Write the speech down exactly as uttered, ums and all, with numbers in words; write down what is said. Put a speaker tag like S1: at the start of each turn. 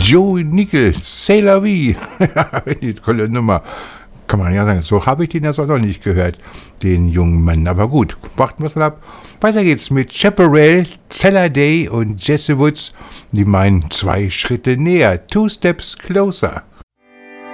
S1: Joe Nickel, C'est la vie. Die tolle Nummer. Kann man ja sagen, so habe ich den jetzt auch noch nicht gehört, den jungen Mann. Aber gut, warten wir es mal ab. Weiter geht's mit Chaparral, Zeller Day und Jesse Woods. Die meinen zwei Schritte näher, two steps closer.